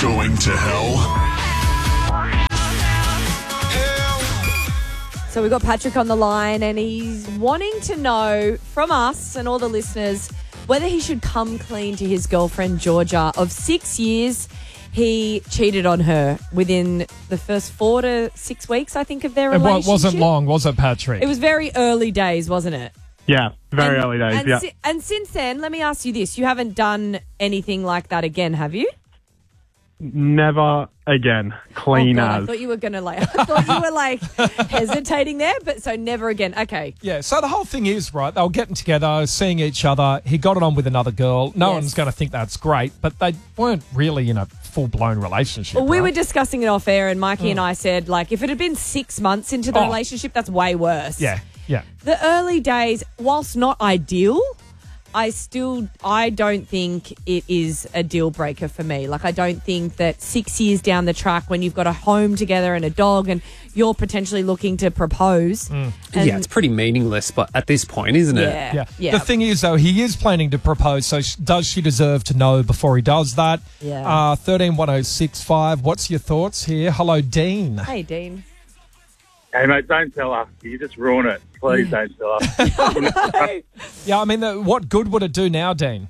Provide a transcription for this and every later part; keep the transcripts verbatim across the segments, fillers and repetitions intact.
Going to hell? So we've got Patrick on the line and he's wanting to know from us and all the listeners whether he should come clean to his girlfriend, Georgia. Of six years, he cheated on her within the first four to six weeks, I think, of their It wa- relationship. wasn't long, was it, Patrick? It was very early days, wasn't it? Yeah, very And- early days, and yeah. si- and since then, let me ask you this. You haven't done anything like that again, have you? Never again. Clean oh God, I as. thought you were going to like, I thought you were like hesitating there, but so never again. Okay. Yeah, so the whole thing is, right, they were getting together, seeing each other. He got it on with another girl. No Yes. one's going to think that's great, but they weren't really in a full-blown relationship, Well, we right? were discussing it off air and Mikey and I said, like, if it had been six months into the Oh. relationship, that's way worse. Yeah, yeah. The early days, whilst not ideal, I still, I don't think it is a deal breaker for me. Like, I don't think that six years down the track when you've got a home together and a dog and you're potentially looking to propose. Mm. and- yeah, it's pretty meaningless, but at this point, isn't it? Yeah. Yeah. Yeah. The thing is, though, he is planning to propose, so sh- does she deserve to know before he does that? Yeah. Uh, thirteen one oh six five. What's your thoughts here? Hello, Dean. Hey, Dean. Hey, mate, don't tell her. You just ruin it. Please don't tell her. Yeah, I mean, the, what good would it do now, Dean?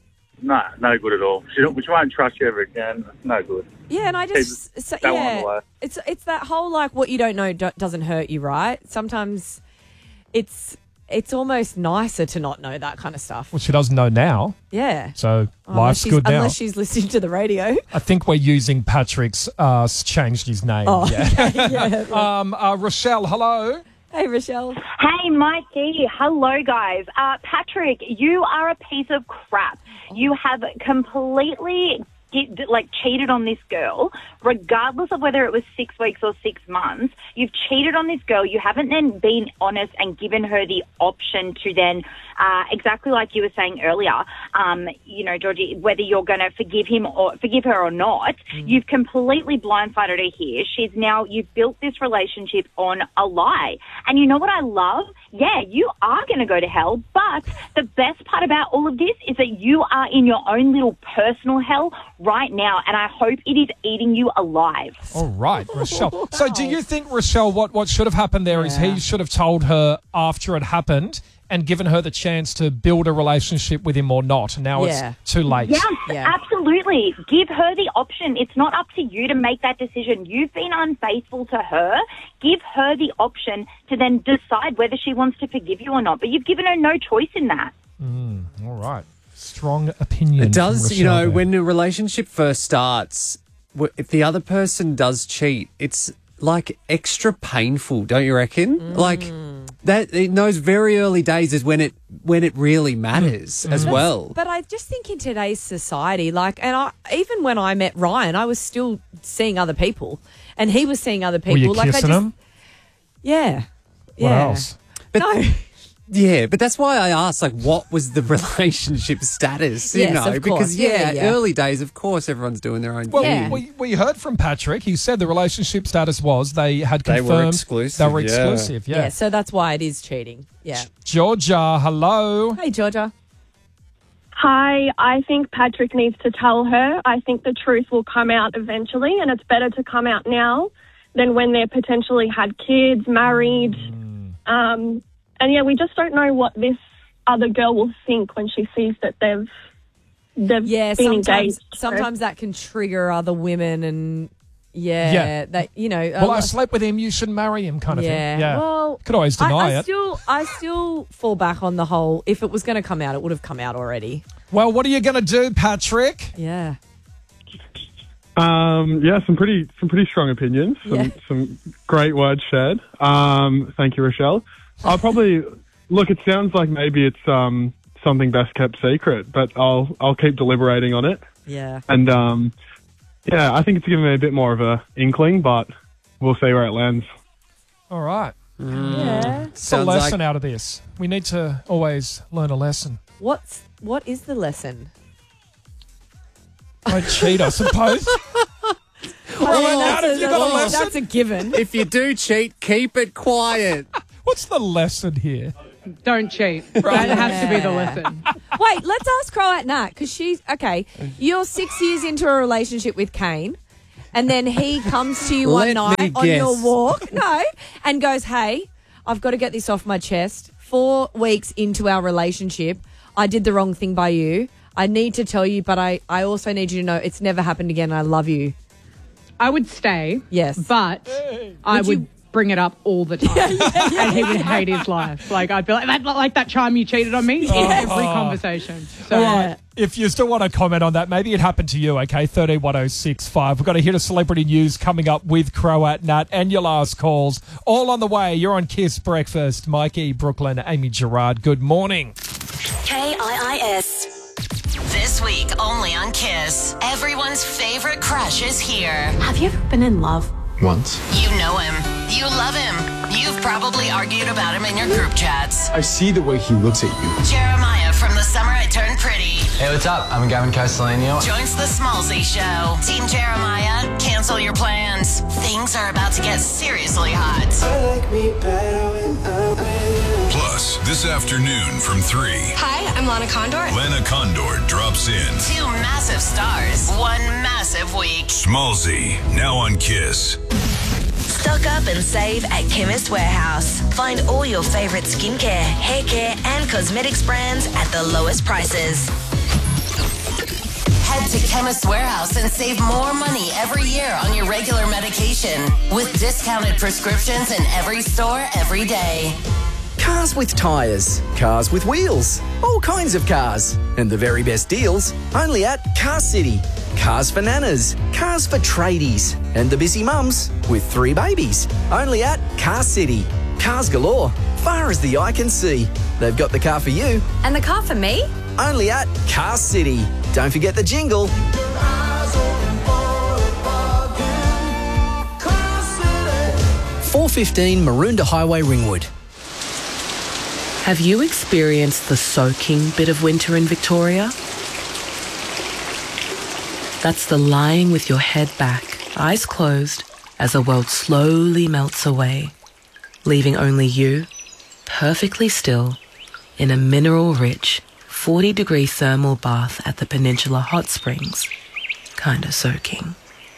No, no good at all. She, don't, she won't trust you ever again. No good. Yeah, and I just, so, that one on the yeah, way. it's it's that whole like what you don't know do- doesn't hurt you, right? Sometimes it's it's almost nicer to not know that kind of stuff. Well, she does know now, Yeah. so Unless life's she's- good now. Unless she's listening to the radio. I think we're using Patrick's uh, s- changed his name. Oh, yeah. yeah. um, uh, Rochelle, hello. Hey, Rochelle. Hey, Mikey. Hello, guys. Uh, Patrick, you are a piece of crap. You have completely get, like cheated on this girl, regardless of whether it was six weeks or six months. You've cheated on this girl. You haven't then been honest and given her the option to then, uh, exactly like you were saying earlier, um, you know, Georgie, whether you're going to forgive him or forgive her or not. Mm. You've completely blindsided her here. She's now, you've built this relationship on a lie. And you know what I love? Yeah, you are going to go to hell, but the best part about all of this is that you are in your own little personal hell right now, and I hope it is eating you alive. All right, Rochelle. So do you think, Rochelle, what, what should have happened there is Yeah. he should have told her after it happened and given her the chance to build a relationship with him or not? Now Yeah. it's too late. Yes, Yeah. absolutely. Give her the option. It's not up to you to make that decision. You've been unfaithful to her. Give her the option to then decide whether she wants to forgive you or not. But you've given her no choice in that. All right. Strong opinion. It does, from you know, Rochelle there. when a relationship first starts, w- if the other person does cheat, it's like extra painful, don't you reckon? Like that, in those very early days is when it when it really matters as well. But I just think in today's society, like, and I, even when I met Ryan, I was still seeing other people, and he was seeing other people. Were you like, kissing I just, him? Yeah. What yeah. else? But No. yeah, but that's why I asked, like, what was the relationship status? You Yes, know, of because course. Yeah, yeah, yeah. early days, of course, everyone's doing their own Well, thing. Yeah. we, we heard from Patrick. He said the relationship status was they had They confirmed were exclusive, They were yeah. exclusive, yeah. Yeah. So that's why it is cheating. Yeah. Georgia, hello. Hey, Georgia. Hi, I think Patrick needs to tell her. I think the truth will come out eventually, and it's better to come out now than when they're potentially had kids, married. Um, and yeah, we just don't know what this other girl will think when she sees that they've they've Yeah. been Sometimes, engaged. sometimes that can trigger other women, and yeah, Yeah. that you know. Well, uh, I slept with him, you should marry him kind of yeah. thing. Yeah. Well, Could always I, deny I it. still, I still fall back on the whole. If it was going to come out, it would have come out already. Well, what are you going to do, Patrick? Yeah. Um, yeah, some pretty some pretty strong opinions. Some, Yeah. some great words shared. Um, thank you, Rochelle. I'll probably look. It sounds like maybe it's um, something best kept secret, but I'll I'll keep deliberating on it. Yeah. And um, yeah, I think it's given me a bit more of a inkling, but we'll see where it lands. All right. Yeah. What's the Sounds lesson like out of this? We need to always learn a lesson. What's what is the lesson? Don't cheat, I suppose. Well, Dad, have you got a lesson? that's a given. if you do cheat, keep it quiet. What's the lesson here? Don't cheat. That has to be the lesson. Wait, let's ask Croat Nat, because she's, okay, you're six years into a relationship with Kane, and then he comes to you one Let me night on guess. your walk, no, and goes, hey, I've got to get this off my chest. Four weeks into our relationship, I did the wrong thing by you. I need to tell you, but I, I also need you to know it's never happened again. I love you. I would stay. Yes. But I Would would you- bring it up all the time. And he would hate his life. Like, I'd be like, that, like that time you cheated on me in every conversation. So, All right. If you still want to comment on that, maybe it happened to you, okay? thirteen one oh six five. We've got a hit of celebrity news coming up with Croat Nat and your last calls. All on the way. You're on Kiss Breakfast. Mikey, Brooklyn, Amy Gerard. Good morning. K I I S. This week only on Kiss. Everyone's favorite crush is here. Have you ever been in love? Once. You know him. You love him. You've probably argued about him in your group chats. I see the way he looks at you. Jeremiah from The Summer I Turned Pretty Hey, what's up? I'm Gavin Castellano. joins the Smallsy Show. Team Jeremiah, cancel your plans. Things are about to get seriously hot. Plus, this afternoon from three, Hi, I'm Lana Condor. Lana Condor drops in. Two massive stars, one massive week. Schmalzy, now on Kiss. Stock up and save at Chemist Warehouse. Find all your favorite skincare, hair care, and cosmetics brands at the lowest prices. Head to Chemist Warehouse and save more money every year on your regular medication with discounted prescriptions in every store every day. Cars with tyres, cars with wheels, all kinds of cars. And the very best deals only at Car City. Cars for nanas, cars for tradies, and the busy mums with three babies. Only at Car City. Cars galore, far as the eye can see. They've got the car for you. And the car for me? Only at Car City. Don't forget the jingle. four fifteen Maroondah Highway, Ringwood. Have you experienced the soaking bit of winter in Victoria? That's the lying with your head back, eyes closed, as the world slowly melts away, leaving only you, perfectly still, in a mineral-rich, forty-degree thermal bath at the Peninsula Hot Springs, kinda soaking.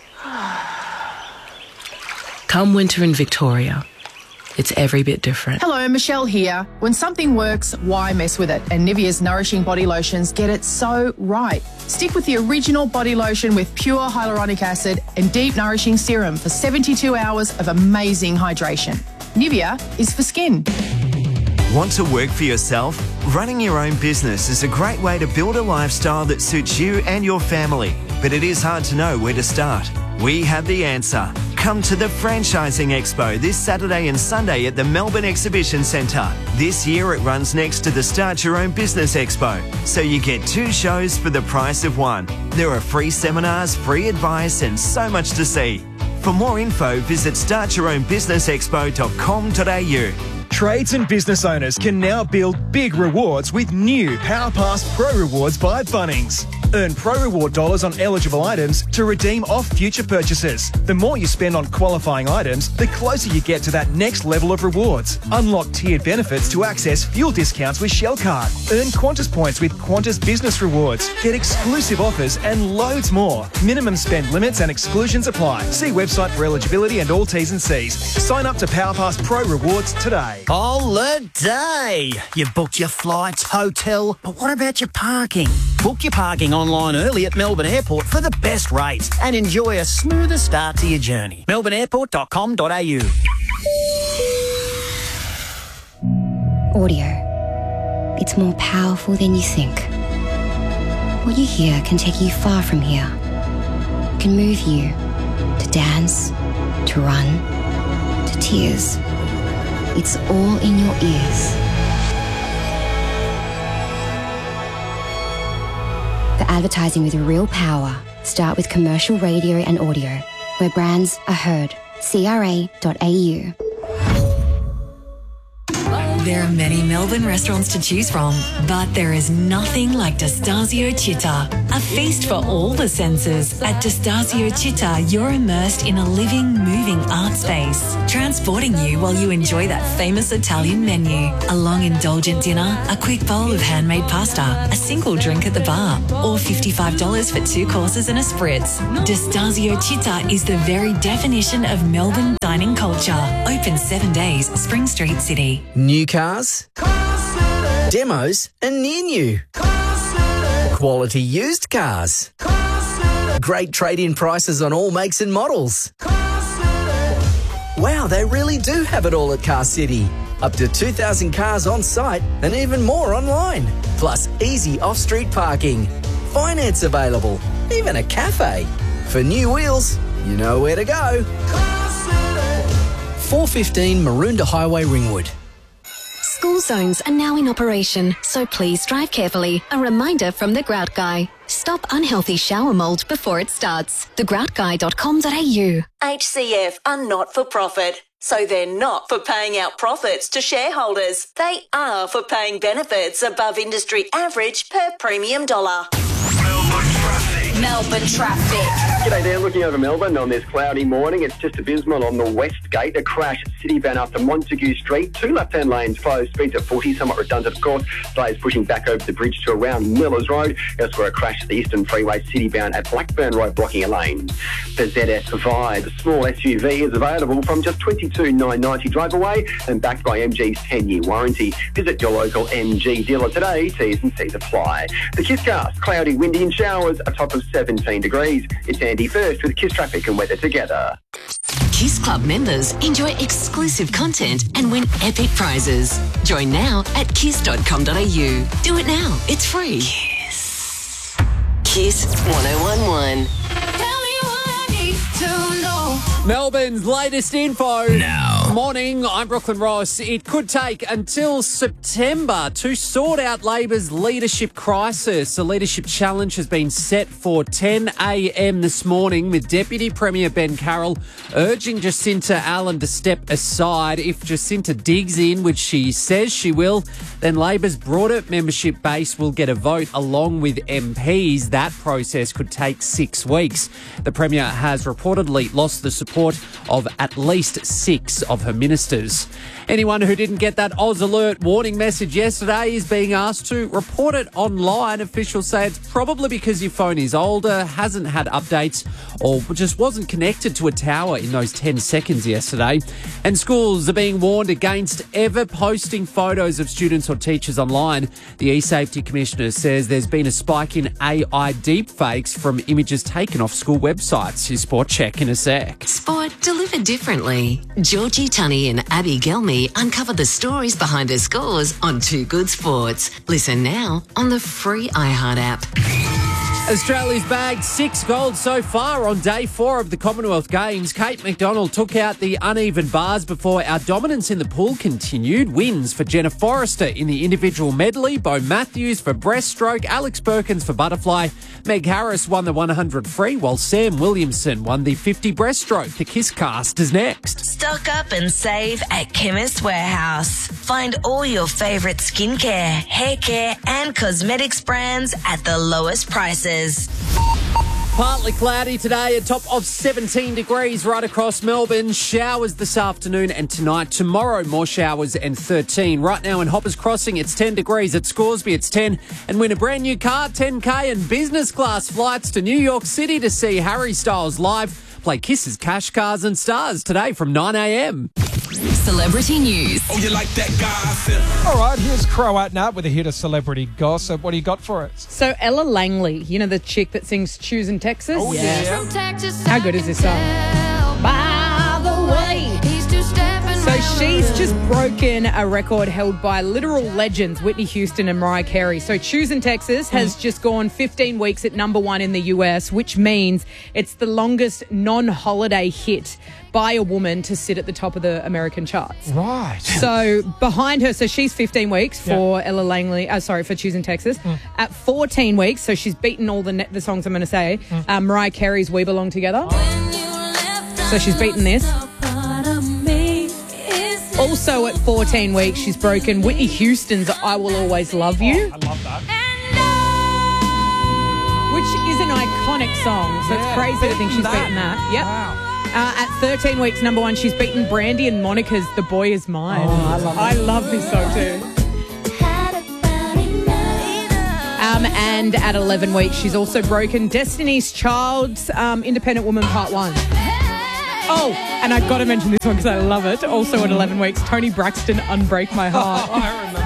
Come winter in Victoria, it's every bit different. Hello, Michelle here. When something works, why mess with it? And Nivea's Nourishing Body Lotions get it so right. Stick with the original body lotion with pure hyaluronic acid and deep nourishing serum for seventy-two hours of amazing hydration. Nivea is for skin. Want to work for yourself? Running your own business is a great way to build a lifestyle that suits you and your family. But it is hard to know where to start. We have the answer. Come to the Franchising Expo this Saturday and Sunday at the Melbourne Exhibition Centre. This year it runs next to the Start Your Own Business Expo, so you get two shows for the price of one. There are free seminars, free advice and so much to see. For more info, visit start your own business expo dot com dot a u. Trades and business owners can now build big rewards with new PowerPass Pro Rewards by Bunnings. Earn Pro Reward dollars on eligible items to redeem off future purchases. The more you spend on qualifying items, the closer you get to that next level of rewards. Unlock tiered benefits to access fuel discounts with Shell Card. Earn Qantas points with Qantas Business Rewards. Get exclusive offers and loads more. Minimum spend limits and exclusions apply. See website for eligibility and all T's and C's. Sign up to PowerPass Pro Rewards today. Holiday! You've booked your flights, hotel, but what about your parking? Book your parking online early at Melbourne Airport for the best rates and enjoy a smoother start to your journey. melbourne airport dot com dot a u. Audio. It's more powerful than you think. What you hear can take you far from here. It can move you to dance, to run, to tears. It's all in your ears. For advertising with real power, start with commercial radio and audio, where brands are heard. C R A dot A U. There are many Melbourne restaurants to choose from, but there is nothing like Destasio Città. A feast for all the senses. At Destasio Città, you're immersed in a living, moving art space, transporting you while you enjoy that famous Italian menu. A long, indulgent dinner, a quick bowl of handmade pasta, a single drink at the bar, or fifty-five dollars for two courses and a spritz. Destasio Città is the very definition of Melbourne dining culture. Open seven days, Spring Street, City. New cars, demos and near new. Quality used cars. Great trade-in prices on all makes and models. Wow, they really do have it all at Car City. Up to two thousand cars on site and even more online. Plus easy off-street parking. Finance available. Even a cafe. For new wheels, you know where to go. four fifteen Maroondah Highway, Ringwood. School zones are now in operation, so please drive carefully. A reminder from the Grout Guy. Stop unhealthy shower mould before it starts. the grout guy dot com dot a u. H C F are not for profit, so they're not for paying out profits to shareholders. They are for paying benefits above industry average per premium dollar. Melbourne traffic. G'day there, looking over Melbourne on this cloudy morning. It's just abysmal on the West Gate. A crash at City Van after Montague Street. Two left-hand lanes closed, speeds at forty, somewhat redundant of course. Players pushing back over the bridge to around Millers Road. Elsewhere a crash at the Eastern Freeway, City Bound at Blackburn Road, blocking a lane. The Z S Vibe, a small S U V, is available from just twenty-two thousand nine hundred ninety drive away and backed by M G's ten-year warranty. Visit your local M G dealer today. T's and C's apply. The Kisscast, cloudy, windy and showers, a top of seventeen degrees. It's Andy First with Kiss Traffic and Weather Together. Kiss Club members enjoy exclusive content and win epic prizes. Join now at kiss dot com dot a u. Do it now. It's free. Kiss. Kiss one oh one one. Melbourne's latest info. Now. Morning, I'm Brooklyn Ross. It could take until September to sort out Labor's leadership crisis. The leadership challenge has been set for ten a m this morning with Deputy Premier Ben Carroll urging Jacinta Allen to step aside. If Jacinta digs in, which she says she will, then Labor's broader membership base will get a vote along with M Ps. That process could take six weeks. The Premier has reportedly lost the support of at least six of her ministers. Anyone who didn't get that Oz Alert warning message yesterday is being asked to report it online. Officials say it's probably because your phone is older, hasn't had updates, or just wasn't connected to a tower in those ten seconds yesterday. And schools are being warned against ever posting photos of students or teachers online. The E-Safety Commissioner says there's been a spike in A I deepfakes from images taken off school websites. His Sport Check in a sec. Sport delivered differently. Georgie Tunney and Abby Gelmy uncover the stories behind their scores on Too Good Sports. Listen now on the free iHeart app. Australia's bagged six gold so far on day four of the Commonwealth Games. Kate McDonald took out the uneven bars before our dominance in the pool continued. Wins for Jenna Forrester in the individual medley, Bo Matthews for breaststroke, Alex Perkins for butterfly. Meg Harris won the one hundred free, while Sam Williamson won the fifty breaststroke. The Kiss Cast is next. Stock up and save at Chemist Warehouse. Find all your favourite skincare, hair care and cosmetics brands at the lowest prices. Partly cloudy today, a top of seventeen degrees right across Melbourne. Showers this afternoon and tonight. Tomorrow, more showers and thirteen. Right now in Hoppers Crossing, it's ten degrees. At Scoresby, it's ten. And win a brand new car, ten K and business class flights to New York City to see Harry Styles live. Play Kisses, Cash, Cars and Stars today from nine a m. Celebrity news. Oh, you like that gossip? All right, here's Croat Nat with a hit of celebrity gossip. What do you got for us? So Ella Langley, you know the chick that sings Choosing Texas? Oh, yeah. How good is this song? By the way. So she's just broken a record held by literal legends, Whitney Houston and Mariah Carey. So Choosing Texas has just gone fifteen weeks at number one in the U S, which means it's the longest non-holiday hit by a woman to sit at the top of the American charts. Right. So behind her, so she's fifteen weeks for Yeah. Ella Langley, uh, sorry, for Choosing Texas. At fourteen weeks, so she's beaten all the, ne- the songs I'm going to say, uh, Mariah Carey's We Belong Together. So she's beaten this. All Also at fourteen weeks, she's broken Whitney Houston's I Will Always Love You. I love that. Which is an iconic song, so Yeah, it's crazy to think she's beaten that. beaten that. Yep. Wow. Uh, at thirteen weeks, number one, she's beaten Brandy and Monica's The Boy Is Mine. Oh, I love I love this song too. Um, and at eleven weeks, she's also broken Destiny's Child's um, Independent Woman Part one. Oh, and I've got to mention this one because I love it. Also at eleven weeks, Tony Braxton, Unbreak My Heart. Oh, I remember.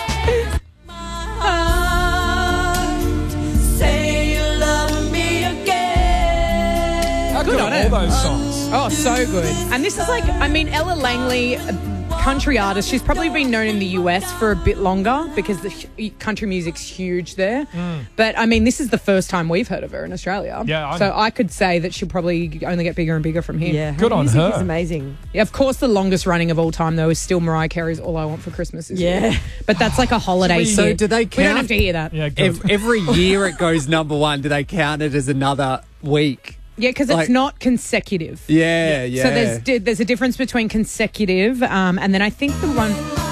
Good on all it. those songs. Oh, so good. And this is like, I mean, Ella Langley, a country artist, she's probably been known in the U S for a bit longer because the hu- country music's huge there. Mm. But, I mean, this is the first time we've heard of her in Australia. Yeah, I so know. I could say that she'll probably only get bigger and bigger from here. Yeah, Good on music her. is amazing. Yeah, of course, the longest running of all time, though, is still Mariah Carey's All I Want for Christmas Is Yeah. You. But that's like a holiday So hit. do they We don't count- have to hear that. Yeah, good. Ev- every year it goes number one. Do they count it as another week? Yeah, because Like- it's not consecutive. Yeah, yeah. So there's there's a difference between consecutive, um, and then I think the one